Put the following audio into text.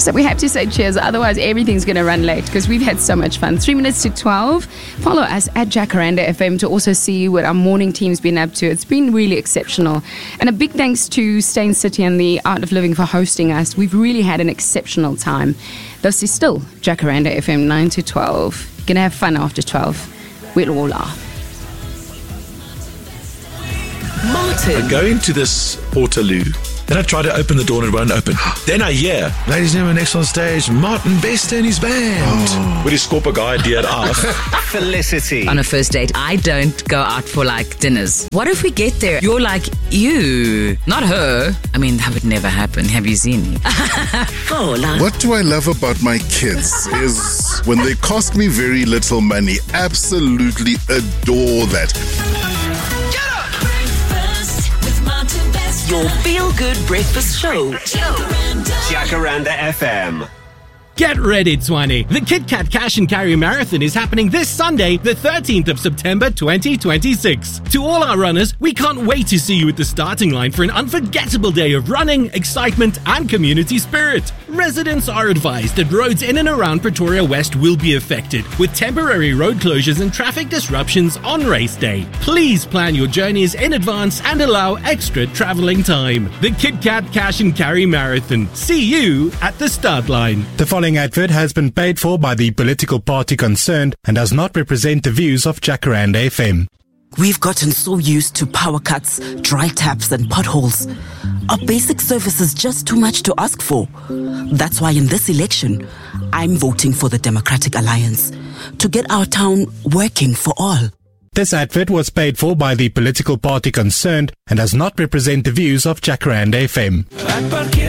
So we have to say cheers, otherwise everything's going to run late because we've had so much fun. 3 minutes to 12. Follow us at Jacaranda FM to also see what our morning team's been up to. It's been really exceptional. And a big thanks to Stain City and the Art of Living for hosting us. We've really had an exceptional time. This is still Jacaranda FM 9 to 12. Gonna have fun after 12. We'll all laugh. Martin. I go into this Portaloo. Then I try to open the door and it won't open. Then I hear, ladies and gentlemen, next on stage, Martin Bester and his band. With his scorper guy, dear af. Felicity. On a first date, I don't go out for like dinners. What if we get there? You're like, you, not her. I mean, that would never happen. Have you seen me? What do I love about my kids is when they cost me very little money. Absolutely adore that. Your feel-good breakfast show. Jacaranda FM. Get ready, Tshwane. The Kit Kat Cash and Carry Marathon is happening this Sunday, the 13th of September 2026. To all our runners, we can't wait to see you at the starting line for an unforgettable day of running, excitement, and community spirit. Residents are advised that roads in and around Pretoria West will be affected, with temporary road closures and traffic disruptions on race day. Please plan your journeys in advance and allow extra traveling time. The Kit Kat Cash and Carry Marathon. See you at the start line. The following advert has been paid for by the political party concerned and does not represent the views of Jacaranda FM. We've gotten so used to power cuts, dry taps and potholes. Our basic service is just too much to ask for. That's why in this election, I'm voting for the Democratic Alliance to get our town working for all. This advert was paid for by the political party concerned and does not represent the views of Jacaranda FM.